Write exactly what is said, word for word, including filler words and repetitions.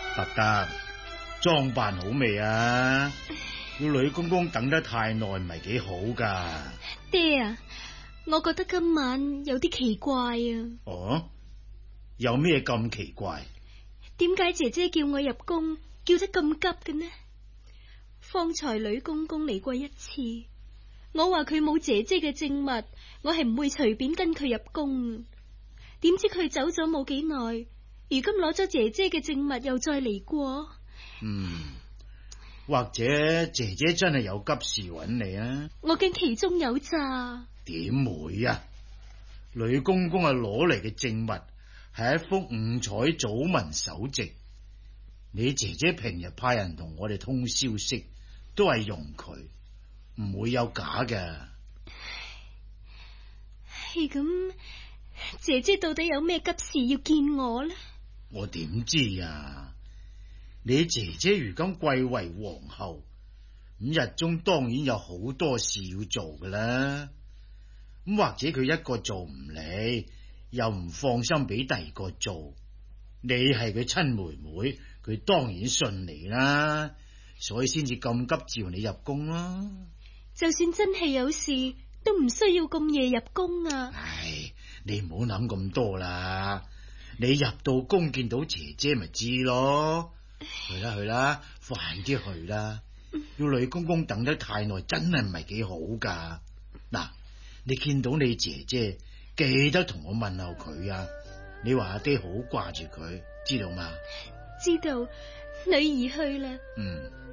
特特，裝扮好未啊？要女公公等得太耐唔係幾好噶。 爹啊，我覺得今晚有啲奇怪啊。 哦，有咩咁奇怪？ 點解姐姐叫我入宮叫得咁急嘅呢？方才女公公嚟過一次，我話佢冇姐姐嘅證物，我係唔會隨便跟佢入宮。點知佢走咗冇幾耐，如今攞咗姐姐嘅證物又再嚟過。 嗯，或者姐姐真係有急事揾你啊？ 我驚其中有詐。 點會啊？女公公啊攞嚟嘅證物係一幅五彩祖文手籍，你姐姐平日派人同我哋通消息都係用佢，唔會有假嘅。 係咁，姐姐到底有咩急事要見我呢？ 我點知啊？你姐姐如今貴為皇后，五日中當然有好多事要做噶啦。咁或者佢一個做唔嚟，又唔放心俾第二個做，你係佢親妹妹，佢當然信你啦，所以先至咁急召你入宮啦。 就算真係有事，都唔需要咁夜入宮啊。 唉，你唔好諗咁多啦，你入到宮見到姐姐咪知咯。去啦去啦，快啲去啦！要女公公等得太耐，真係唔係幾好噶。嗱，你見到你姐姐，記得同我問候佢啊！你話阿爹好掛住佢，知道嗎？ 知道，女兒去啦。 嗯。